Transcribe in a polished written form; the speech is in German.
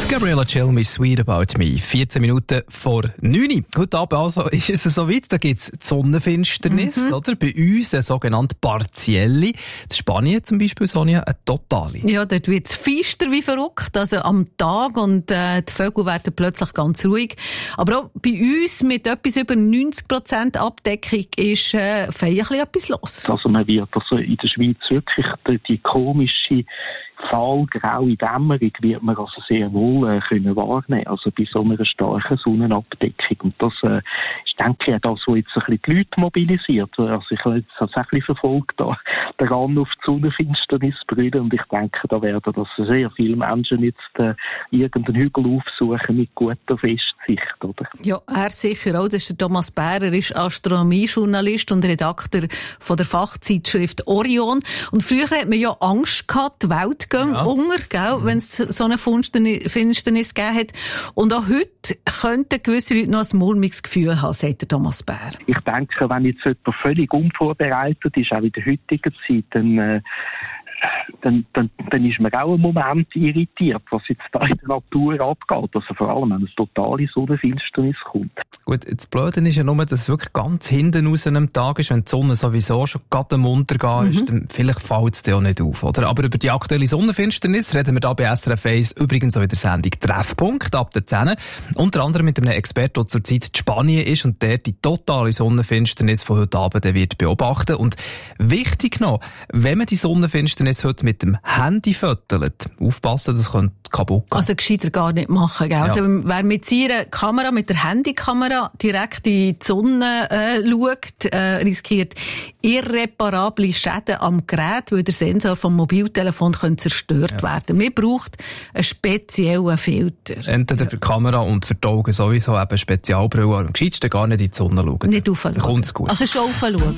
Gabriella Chill, «My Sweet About Me». 14 Minuten vor 9 Uhr. Heute Abend also ist es soweit. Da gibt es die Sonnenfinsternis, oder? Bei uns eine sogenannte partielle. In Spanien zum Beispiel, Sonja, eine totale. Ja, dort wird es feister wie verrückt. Also am Tag und die Vögel werden plötzlich ganz ruhig. Aber auch bei uns mit etwas über 90% Abdeckung ist feierlich etwas los. Also man wird also in der Schweiz wirklich die komische fahlgraue Dämmerung wird man also sehr wohl können wahrnehmen, also bei so einer starken Sonnenabdeckung. Und das ist, denke ich, das, was jetzt ein bisschen die Leute mobilisiert. Also ich habe jetzt das ein bisschen verfolgt, da daran auf die Sonnenfinsternis brüllen, und ich denke, da werden das sehr viele Menschen jetzt irgendeinen Hügel aufsuchen mit guter Festsicht, oder? Ja, er sicher auch. Das ist der Thomas Bär, er ist Astronomiejournalist und Redakteur von der Fachzeitschrift Orion. Und früher hat man ja Angst gehabt, die Welt geht unter, gell, wenn es so eine Finsternis gegeben hat. Und auch heute könnten gewisse Leute noch ein mulmiges Gefühl haben, sagt der Thomas Bär. Ich denke, wenn jetzt jemand völlig unvorbereitet ist, auch in der heutigen Zeit, dann ist man auch einen Moment irritiert, was jetzt da in der Natur abgeht. Also vor allem, wenn es totale Sonnenfinsternis kommt. Gut, das Blöde ist ja nur, dass es wirklich ganz hinten raus am Tag ist, wenn die Sonne sowieso schon gerade am Untergehen ist, dann vielleicht fällt es dir auch nicht auf, oder? Aber über die aktuelle Sonnenfinsternis reden wir da bei SRF 1 übrigens auch in der Sendung Treffpunkt ab der 10. Unter anderem mit einem Experten, der zurzeit in Spanien ist und der die totale Sonnenfinsternis von heute Abend wird beobachten. Und wichtig noch, wenn man die Sonnenfinsternis heute mit dem Handy fötelt, aufpassen, das könnte kaputt gehen. Also gescheiter gar nicht machen, gell? Ja. Also wer mit seiner Kamera, mit der Handykamera direkt in die Sonne schaut, riskiert irreparable Schäden am Gerät, weil der Sensor vom Mobiltelefon zerstört werden. Man braucht einen speziellen Filter. Entweder für die Kamera und für die Augen sowieso eben Spezialbrille. Am gescheitsten gar nicht in die Sonne schauen. Nicht raufschauen. Dann kommt's gut. Also schon raufschauen.